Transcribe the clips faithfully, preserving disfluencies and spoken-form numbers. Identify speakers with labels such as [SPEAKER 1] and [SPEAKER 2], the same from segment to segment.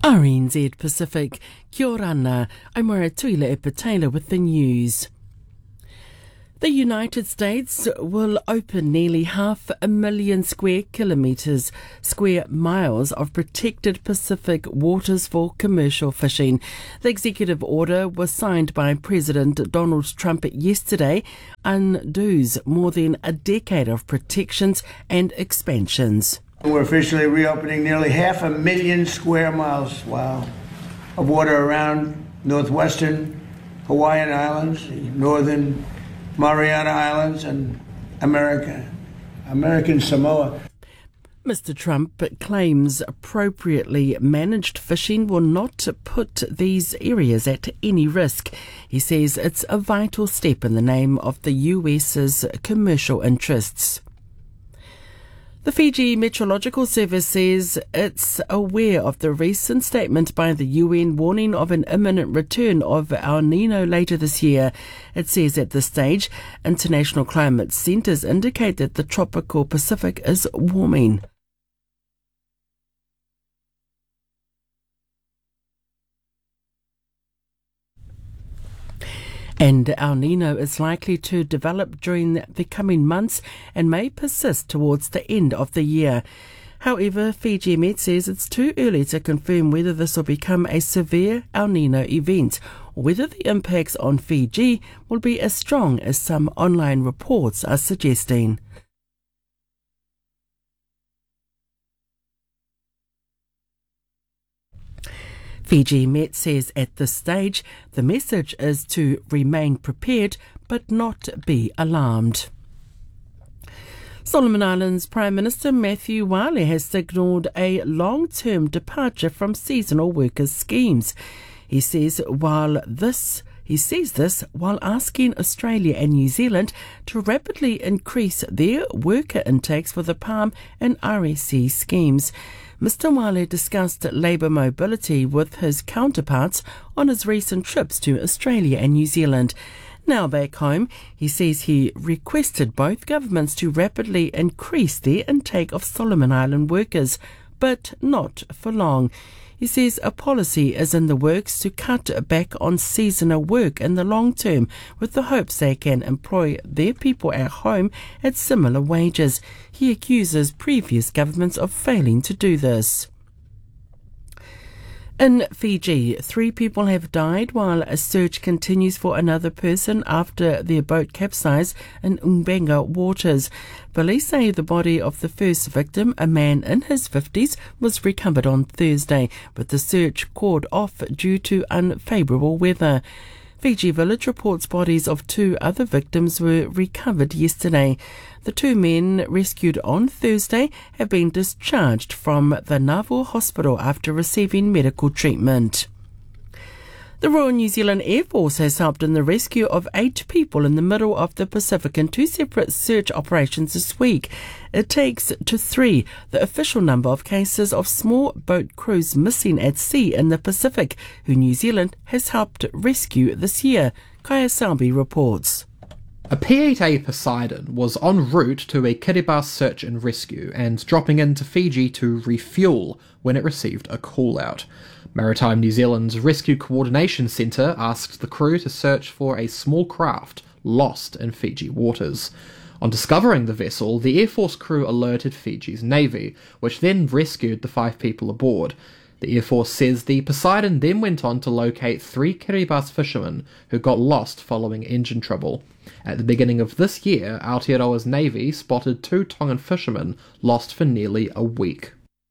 [SPEAKER 1] R N Z Pacific, kia ora ana, I'm Tuila Epatela with the news. The United States will open nearly half a million square kilometres, square miles of protected Pacific waters for commercial fishing. The executive order was signed by President Donald Trump yesterday, undoes more than a decade of protections and expansions.
[SPEAKER 2] We're officially reopening nearly half a million square miles, wow, of water around northwestern Hawaiian Islands, northern Mariana Islands, and America, American Samoa.
[SPEAKER 1] Mister Trump claims appropriately managed fishing will not put these areas at any risk. He says it's a vital step in the name of the U S's commercial interests. The Fiji Meteorological Service says it's aware of the recent statement by the U N warning of an imminent return of El Nino later this year. It says at this stage, international climate centres indicate that the tropical Pacific is warming. And El Nino is likely to develop during the coming months and may persist towards the end of the year. However, Fiji Met says it's too early to confirm whether this will become a severe El Nino event or whether the impacts on Fiji will be as strong as some online reports are suggesting. Fiji Met says at this stage the message is to remain prepared but not be alarmed. Solomon Islands Prime Minister Matthew Wale has signalled a long-term departure from seasonal workers' schemes. He says while this He says this while asking Australia and New Zealand to rapidly increase their worker intakes for the Palm and R S C schemes. Mister Wale discussed labour mobility with his counterparts on his recent trips to Australia and New Zealand. Now back home, he says he requested both governments to rapidly increase their intake of Solomon Island workers, but not for long. He says a policy is in the works to cut back on seasonal work in the long term with the hopes they can employ their people at home at similar wages. He accuses previous governments of failing to do this. In Fiji, three people have died while a search continues for another person after their boat capsized in Umbenga waters. Police say the body of the first victim, a man in his fifties, was recovered on Thursday, but the search called off due to unfavourable weather. Fiji Village reports bodies of two other victims were recovered yesterday. The two men rescued on Thursday have been discharged from the Nauvoo Hospital after receiving medical treatment. The Royal New Zealand Air Force has helped in the rescue of eight people in the middle of the Pacific in two separate search operations this week. It takes to three the official number of cases of small boat crews missing at sea in the Pacific, who New Zealand has helped rescue this year. Kaya Salby reports.
[SPEAKER 3] A P eight A Poseidon was en route to a Kiribati search and rescue and dropping into Fiji to refuel when it received a call-out. Maritime New Zealand's Rescue Coordination Centre asked the crew to search for a small craft lost in Fiji waters. On discovering the vessel, the Air Force crew alerted Fiji's Navy, which then rescued the five people aboard. The Air Force says the Poseidon then went on to locate three Kiribati fishermen who got lost following engine trouble. At the beginning of this year, Aotearoa's Navy spotted two Tongan fishermen lost for nearly a week.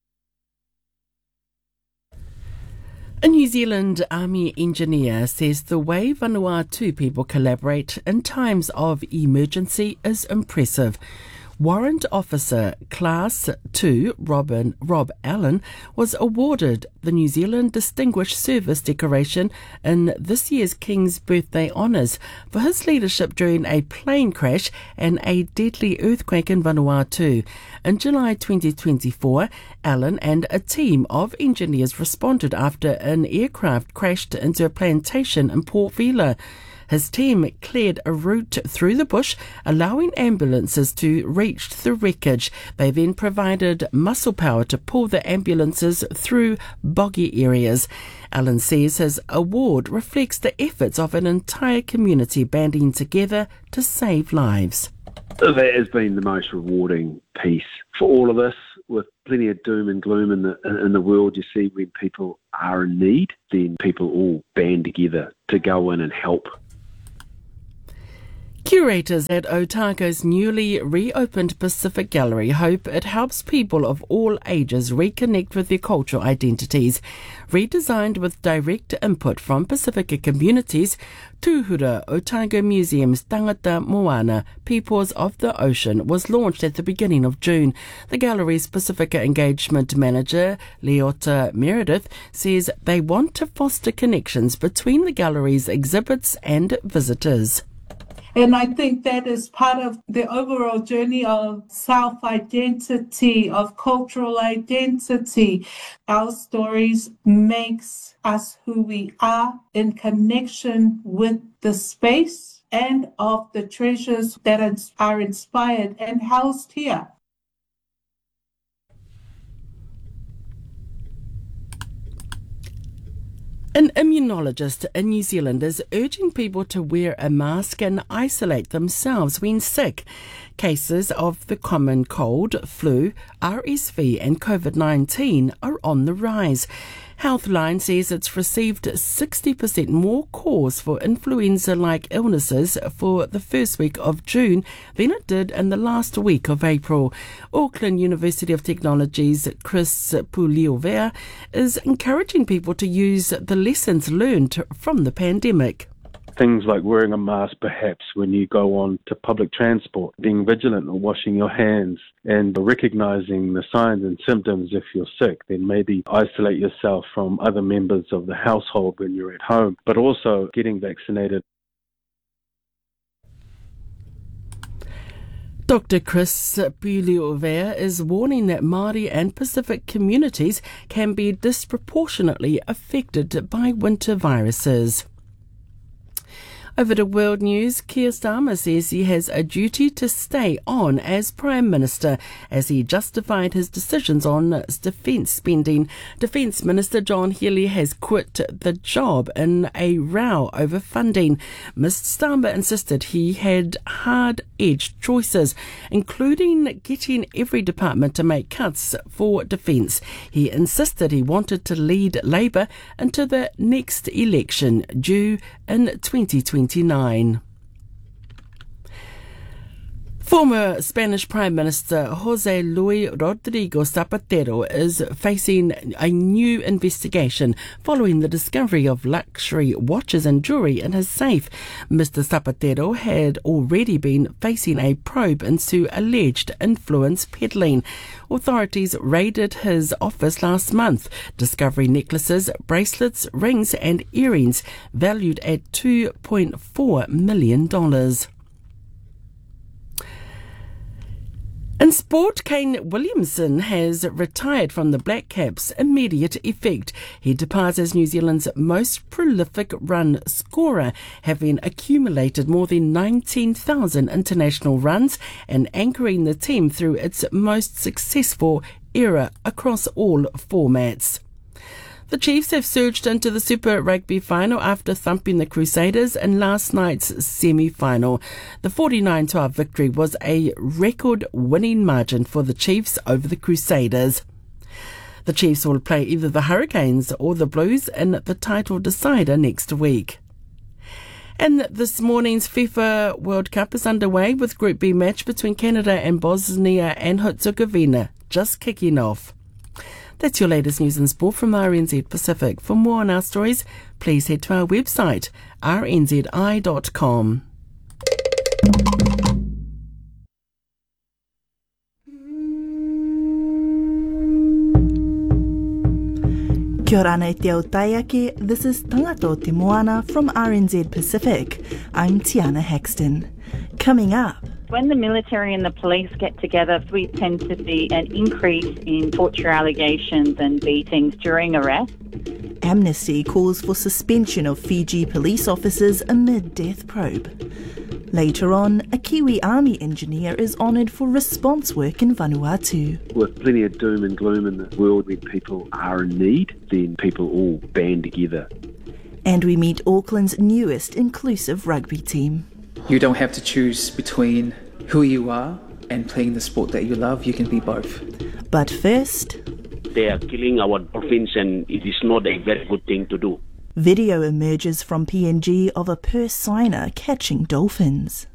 [SPEAKER 1] A New Zealand Army engineer says the way Vanuatu people collaborate in times of emergency is impressive. Warrant Officer Class two Robin Rob Allen was awarded the New Zealand Distinguished Service Decoration in this year's King's Birthday Honours for his leadership during a plane crash and a deadly earthquake in Vanuatu. In July twenty twenty-four, Allen and a team of engineers responded after an aircraft crashed into a plantation in Port Vila. His team cleared a route through the bush, allowing ambulances to reach the wreckage. They then provided muscle power to pull the ambulances through boggy areas. Alan says his award reflects the efforts of an entire community banding together to save lives.
[SPEAKER 4] That has been the most rewarding piece for all of us. With plenty of doom and gloom in the in the world, you see when people are in need, then people all band together to go in and help.
[SPEAKER 1] Curators at Otago's newly reopened Pacific Gallery hope it helps people of all ages reconnect with their cultural identities. Redesigned with direct input from Pacifica communities, Tūhura Otago Museum's Tangata Moana, Peoples of the Ocean, was launched at the beginning of June. The gallery's Pacifica Engagement Manager, Leota Meredith, says they want to foster connections between the gallery's exhibits and visitors.
[SPEAKER 5] And I think that is part of the overall journey of self-identity, of cultural identity. Our stories makes us who we are in connection with the space and of the treasures that are inspired and housed here.
[SPEAKER 1] An immunologist in New Zealand is urging people to wear a mask and isolate themselves when sick. Cases of the common cold, flu, R S V and COVID nineteen are on the rise. Healthline says it's received sixty percent more calls for influenza-like illnesses for the first week of June than it did in the last week of April. Auckland University of Technology's Chris Puliovea is encouraging people to use the lessons learned from the pandemic.
[SPEAKER 6] Things like wearing a mask perhaps when you go on to public transport, being vigilant on washing your hands and recognising the signs and symptoms if you're sick, then maybe isolate yourself from other members of the household when you're at home, but also getting vaccinated.
[SPEAKER 1] Doctor Chris Puliovea is warning that Māori and Pacific communities can be disproportionately affected by winter viruses. Over to World News, Keir Starmer says he has a duty to stay on as Prime Minister as he justified his decisions on defence spending. Defence Minister John Healey has quit the job in a row over funding. Mister Starmer insisted he had hard-edged choices, including getting every department to make cuts for defence. He insisted he wanted to lead Labour into the next election due in twenty twenty-nine. Former Spanish Prime Minister José Luis Rodrigo Zapatero is facing a new investigation following the discovery of luxury watches and jewellery in his safe. Mister Zapatero had already been facing a probe into alleged influence peddling. Authorities raided his office last month, discovering necklaces, bracelets, rings and earrings valued at two point four million dollars. In sport, Kane Williamson has retired from the Black Caps' immediate effect. He departs as New Zealand's most prolific run scorer, having accumulated more than nineteen thousand international runs and anchoring the team through its most successful era across all formats. The Chiefs have surged into the Super Rugby final after thumping the Crusaders in last night's semi-final. The forty-nine twelve victory was a record-winning margin for the Chiefs over the Crusaders. The Chiefs will play either the Hurricanes or the Blues in the title decider next week. And this morning's FIFA World Cup is underway with Group B match between Canada and Bosnia and Herzegovina just kicking off. That's your latest news and sport from R N Z Pacific. For more on our stories, please head to our website, r n z i dot com.
[SPEAKER 7] Kia ora nei te au taiake, this is Tangato Te Moana from R N Z Pacific. I'm Tiana Hexton. Coming up,
[SPEAKER 8] when the military and the police get together, we tend to see an increase in torture allegations and beatings during arrest.
[SPEAKER 7] Amnesty calls for suspension of Fiji police officers amid death probe. Later on, a Kiwi Army engineer is honoured for response work in Vanuatu.
[SPEAKER 4] With plenty of doom and gloom in the world, when people are in need, then people all band together.
[SPEAKER 7] And we meet Auckland's newest inclusive rugby team.
[SPEAKER 9] You don't have to choose between who you are and playing the sport that you love. You can be both.
[SPEAKER 7] But first,
[SPEAKER 10] they are killing our dolphins and it is not a very good thing to do.
[SPEAKER 7] Video emerges from P N G of a purse signer catching dolphins.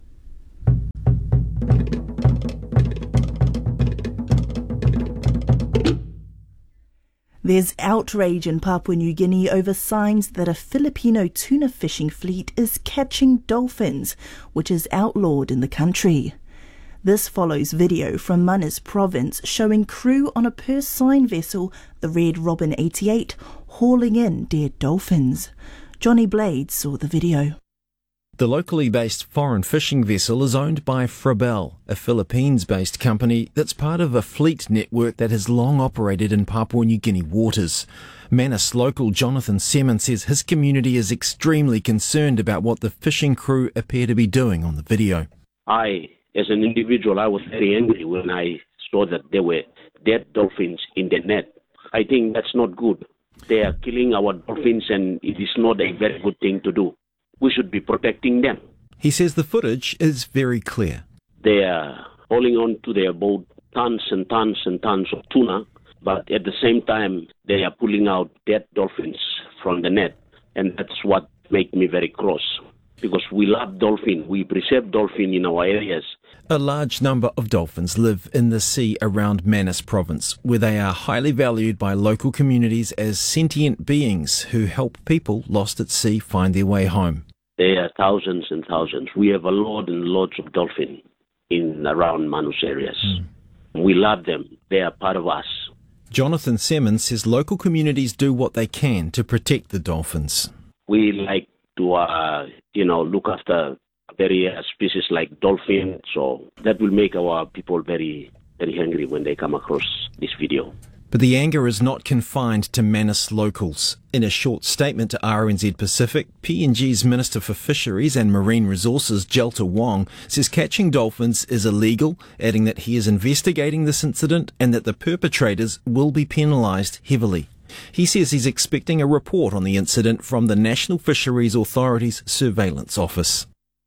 [SPEAKER 7] There's outrage in Papua New Guinea over signs that a Filipino tuna fishing fleet is catching dolphins, which is outlawed in the country. This follows video from Manus province showing crew on a purse seine vessel, the Red Robin eighty-eight, hauling in dead dolphins. Johnny Blades saw the video.
[SPEAKER 11] The locally based foreign fishing vessel is owned by Frabel, a Philippines-based company that's part of a fleet network that has long operated in Papua New Guinea waters. Manus local Jonathan Seaman says his community is extremely concerned about what the fishing crew appear to be doing on the video.
[SPEAKER 10] I, as an individual, I was very angry when I saw that there were dead dolphins in the net. I think that's not good. They are killing our dolphins and it is not a very good thing to do. We should be protecting them.
[SPEAKER 11] He says the footage is very clear.
[SPEAKER 10] They are holding on to their boat tons and tons and tons of tuna, but at the same time they are pulling out dead dolphins from the net. And that's what makes me very cross. Because we love dolphin, we preserve dolphin in our areas.
[SPEAKER 11] A large number of dolphins live in the sea around Manus province, where they are highly valued by local communities as sentient beings who help people lost at sea find their way home.
[SPEAKER 10] There are thousands and thousands. We have a lot and lots of dolphin in around Manus areas. Mm. We love them. They are part of us.
[SPEAKER 11] Jonathan Simmons says local communities do what they can to protect the dolphins.
[SPEAKER 10] We like to, uh, you know, look after very uh, species like dolphin, so that will make our people very, very angry when they come across this video.
[SPEAKER 11] But the anger is not confined to Manus locals. In a short statement to R N Z Pacific, P N G's Minister for Fisheries and Marine Resources, Jelta Wong, says catching dolphins is illegal, adding that he is investigating this incident and that the perpetrators will be penalised heavily. He says he's expecting a report on the incident from the National Fisheries Authority's Surveillance Office.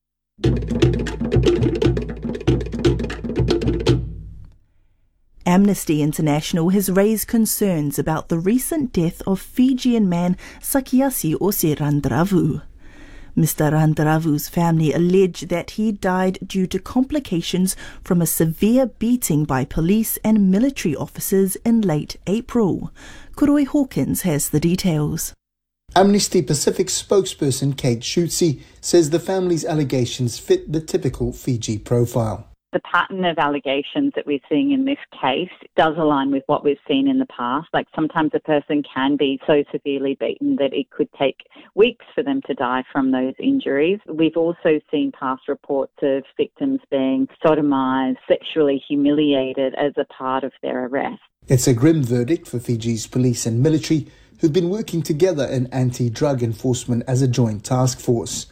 [SPEAKER 7] Amnesty International has raised concerns about the recent death of Fijian man Sakiasi Ose Randravu. Mister Randravu's family allege that he died due to complications from a severe beating by police and military officers in late April. Kuroi Hawkins has the details.
[SPEAKER 12] Amnesty Pacific spokesperson Kate Schutze says the family's allegations fit the typical Fiji profile.
[SPEAKER 8] The pattern of allegations that we're seeing in this case does align with what we've seen in the past. Like sometimes a person can be so severely beaten that it could take weeks for them to die from those injuries. We've also seen past reports of victims being sodomized, sexually humiliated as a part of their arrest.
[SPEAKER 12] It's a grim verdict for Fiji's police and military, who've been working together in anti-drug enforcement as a joint task force.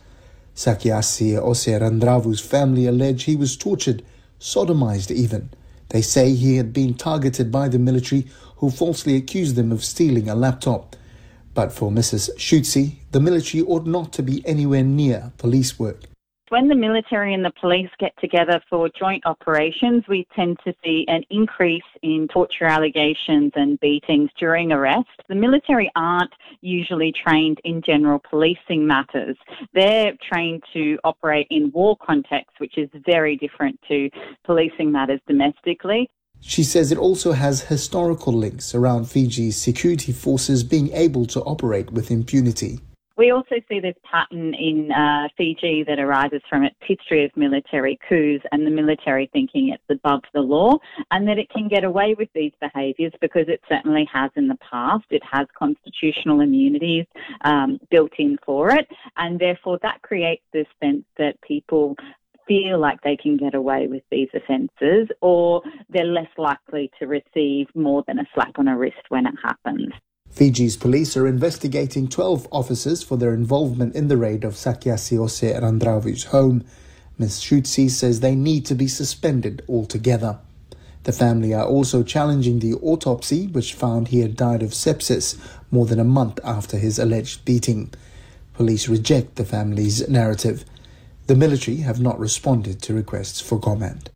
[SPEAKER 12] Sakiasi Ose Randravu's family allege he was tortured, sodomized even. They say he had been targeted by the military, who falsely accused them of stealing a laptop. But for Missus Schutze, the military ought not to be anywhere near police work.
[SPEAKER 8] When the military and the police get together for joint operations, we tend to see an increase in torture allegations and beatings during arrest. The military aren't usually trained in general policing matters. They're trained to operate in war contexts, which is very different to policing matters domestically.
[SPEAKER 12] She says it also has historical links around Fiji's security forces being able to operate with impunity.
[SPEAKER 8] We also see this pattern in uh, Fiji that arises from its history of military coups and the military thinking it's above the law, and that it can get away with these behaviours because it certainly has in the past. It has constitutional immunities um, built in for it, and therefore that creates this sense that people feel like they can get away with these offences, or they're less likely to receive more than a slap on a wrist when it happens.
[SPEAKER 12] Fiji's police are investigating twelve officers for their involvement in the raid of Sakiasi Ose Randravu's home. Miz Schutzi says they need to be suspended altogether. The family are also challenging the autopsy, which found he had died of sepsis more than a month after his alleged beating. Police reject the family's narrative. The military have not responded to requests for comment.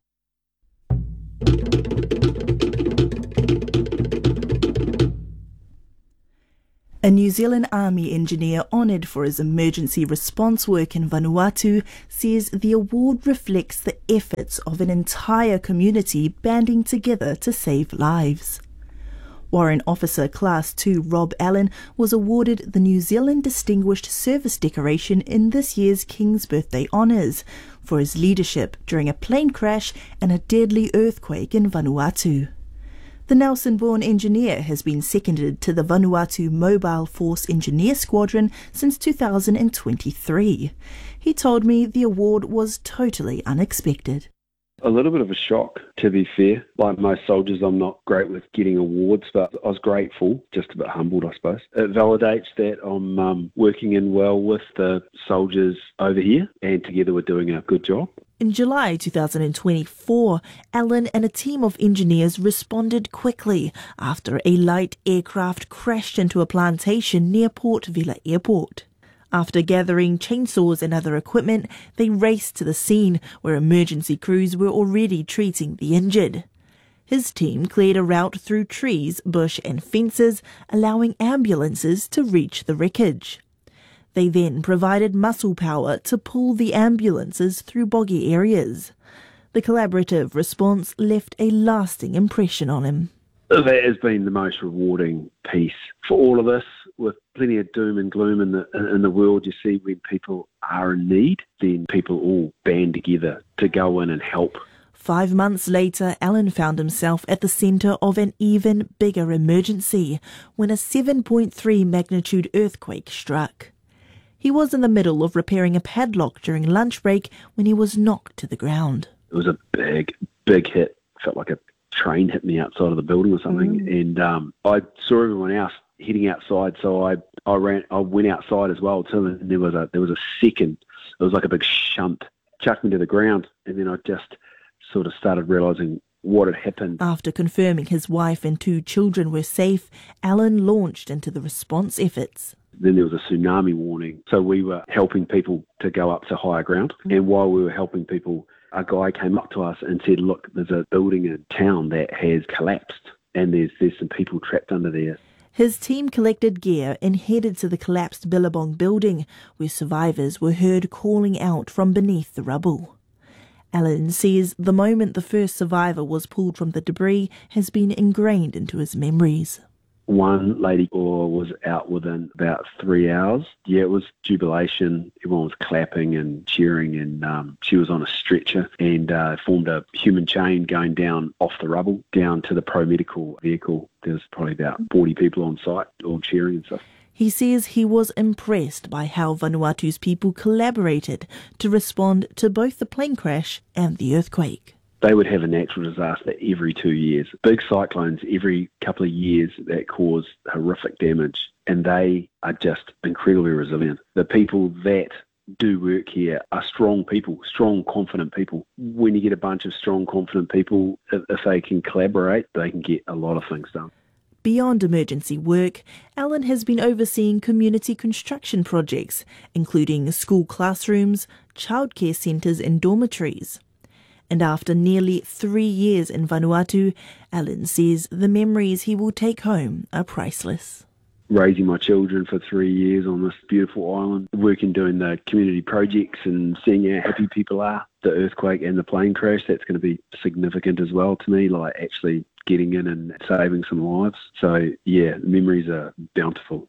[SPEAKER 7] A New Zealand Army engineer honoured for his emergency response work in Vanuatu says the award reflects the efforts of an entire community banding together to save lives. Warrant Officer Class two Rob Allen was awarded the New Zealand Distinguished Service Decoration in this year's King's Birthday Honours for his leadership during a plane crash and a deadly earthquake in Vanuatu. The Nelson-born engineer has been seconded to the Vanuatu Mobile Force Engineer Squadron since two thousand twenty-three. He told me the award was totally unexpected.
[SPEAKER 4] A little bit of a shock, to be fair. Like most soldiers, I'm not great with getting awards, but I was grateful, just a bit humbled, I suppose. It validates that I'm um, working in well with the soldiers over here, and together we're doing a good job.
[SPEAKER 7] In July two thousand twenty-four, Allen and a team of engineers responded quickly after a light aircraft crashed into a plantation near Port Vila Airport. After gathering chainsaws and other equipment, they raced to the scene where emergency crews were already treating the injured. His team cleared a route through trees, bush and fences, allowing ambulances to reach the wreckage. They then provided muscle power to pull the ambulances through boggy areas. The collaborative response left a lasting impression on him.
[SPEAKER 4] That has been the most rewarding piece for all of us. With plenty of doom and gloom in the in the world, you see when people are in need, then people all band together to go in and help.
[SPEAKER 7] Five months later, Allen found himself at the centre of an even bigger emergency when a seven point three magnitude earthquake struck. He was in the middle of repairing a padlock during lunch break when he was knocked to the ground.
[SPEAKER 4] It was a big, big hit. Felt like a train hit me outside of the building or something. Mm. And um, I saw everyone else heading outside, so I, I ran. I went outside as well too. And there was a there was a second. It was like a big shunt, chucked me to the ground, and then I just sort of started realising what had happened.
[SPEAKER 7] After confirming his wife and two children were safe, Allen launched into the response efforts.
[SPEAKER 4] Then there was a tsunami warning. So we were helping people to go up to higher ground. And while we were helping people, a guy came up to us and said, look, there's a building in town that has collapsed and there's there's some people trapped under there.
[SPEAKER 7] His team collected gear and headed to the collapsed Billabong building, where survivors were heard calling out from beneath the rubble. Allen says the moment the first survivor was pulled from the debris has been ingrained into his memories.
[SPEAKER 4] One lady was out within about three hours. Yeah, it was jubilation. Everyone was clapping and cheering, and um, she was on a stretcher and uh, formed a human chain going down off the rubble, down to the pro-medical vehicle. There was probably about forty people on site, all cheering and stuff.
[SPEAKER 7] He says he was impressed by how Vanuatu's people collaborated to respond to both the plane crash and the earthquake.
[SPEAKER 4] They would have a natural disaster every two years. Big cyclones every couple of years that cause horrific damage, and they are just incredibly resilient. The people that do work here are strong people, strong, confident people. When you get a bunch of strong, confident people, if, if they can collaborate, they can get a lot of things done.
[SPEAKER 7] Beyond emergency work, Allen has been overseeing community construction projects, including school classrooms, childcare centres and dormitories. And after nearly three years in Vanuatu, Allen says the memories he will take home are priceless.
[SPEAKER 4] Raising my children for three years on this beautiful island, working doing the community projects and seeing how happy people are. The earthquake and the plane crash, that's going to be significant as well to me, like actually getting in and saving some lives. So yeah, the memories are bountiful.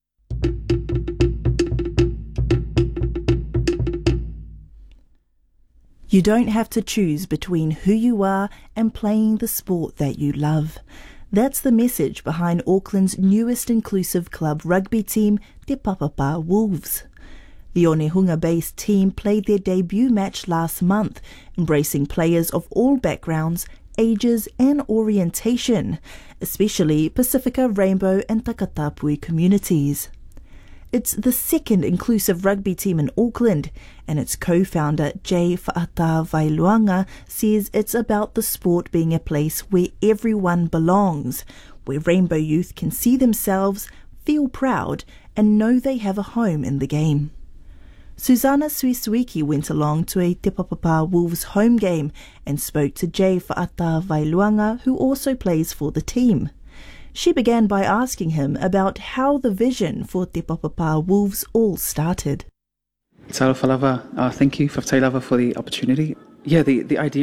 [SPEAKER 7] You don't have to choose between who you are and playing the sport that you love. That's the message behind Auckland's newest inclusive club rugby team, Te Papapa Wolves. The Onehunga-based team played their debut match last month, embracing players of all backgrounds, ages and orientation, especially Pacifica, Rainbow and Takatapui communities. It's the second inclusive rugby team in Auckland, and its co-founder Jay Fa'atavailuanga says it's about the sport being a place where everyone belongs, where Rainbow youth can see themselves, feel proud and know they have a home in the game. Susanna Suisuiki went along to a Te Papapa Wolves home game and spoke to Jay Fa'atavailuanga, who also plays for the team. She began by asking him about how the vision for Te Papapa Wolves all started.
[SPEAKER 9] Talofa lava, uh, thank you, Whaftai lava, for the opportunity. Yeah, the, the idea